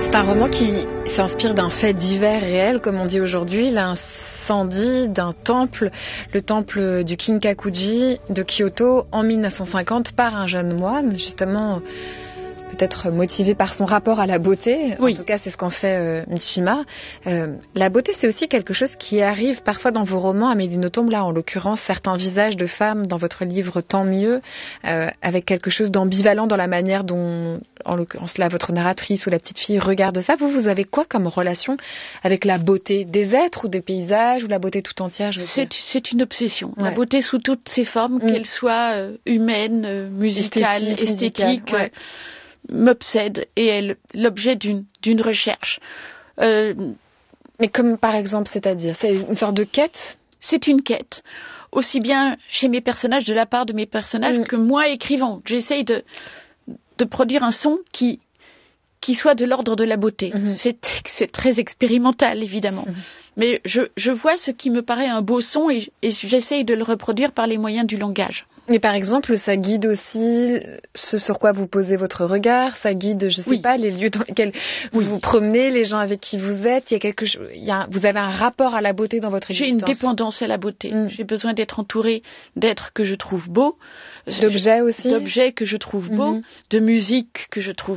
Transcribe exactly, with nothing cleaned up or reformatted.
C'est un roman qui s'inspire d'un fait divers réel, comme on dit aujourd'hui, l'incendie d'un temple, le temple du Kinkakuji de Kyoto en mille neuf cent cinquante par un jeune moine, justement peut-être motivé par son rapport à la beauté. Oui. En tout cas, c'est ce qu'en fait euh, Mishima. Euh, la beauté, c'est aussi quelque chose qui arrive parfois dans vos romans, Amélie Nothomb, là en l'occurrence, certains visages de femmes dans votre livre Tant mieux, euh, avec quelque chose d'ambivalent dans la manière dont, en l'occurrence là, votre narratrice ou la petite fille regarde ça. Vous, vous avez quoi comme relation avec la beauté des êtres ou des paysages ou la beauté tout entière, je veux c'est, dire. c'est une obsession. Ouais. La beauté sous toutes ses formes, mmh. qu'elle soit euh, humaine, euh, musicale, esthétique, esthétique musicale, ouais. m'obsède et est l'objet d'une, d'une recherche. Euh, Mais comme par exemple, c'est-à-dire, c'est une sorte de quête ? C'est une quête, aussi bien chez mes personnages, de la part de mes personnages, mmh. que moi, écrivant. J'essaye de, de produire un son qui, qui soit de l'ordre de la beauté. Mmh. C'est, c'est très expérimental, évidemment. Mmh. Mais je, je vois ce qui me paraît un beau son et, et j'essaye de le reproduire par les moyens du langage. Mais par exemple, ça guide aussi ce sur quoi vous posez votre regard, ça guide, je sais oui. pas, les lieux dans lesquels oui. vous vous promenez, les gens avec qui vous êtes. Il y a quelque chose, il y a, vous avez un rapport à la beauté dans votre existence. J'ai une dépendance à la beauté. Mm. J'ai besoin d'être entourée d'êtres que je trouve beaux, d'objets aussi, d'objets que je trouve beaux, mm-hmm. de musique que je trouve